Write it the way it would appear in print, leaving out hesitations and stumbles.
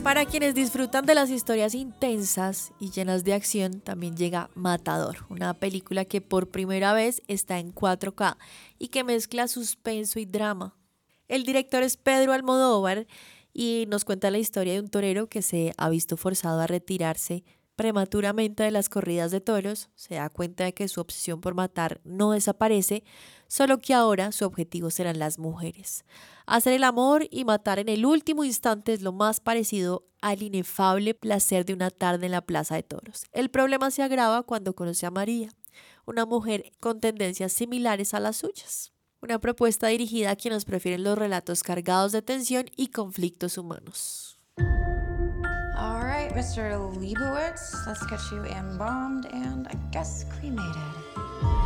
Para quienes disfrutan de las historias intensas y llenas de acción, también llega Matador, una película que por primera vez está en 4K y que mezcla suspenso y drama. El director es Pedro Almodóvar y nos cuenta la historia de un torero que se ha visto forzado a retirarse prematuramente de las corridas de toros, se da cuenta de que su obsesión por matar no desaparece, solo que ahora su objetivo serán las mujeres. Hacer el amor y matar en el último instante es lo más parecido al inefable placer de una tarde en la plaza de toros. El problema se agrava cuando conoce a María, una mujer con tendencias similares a las suyas. Una propuesta dirigida a quienes prefieren los relatos cargados de tensión y conflictos humanos. All right, Mr. Leibowitz, let's get you embalmed and I guess cremated.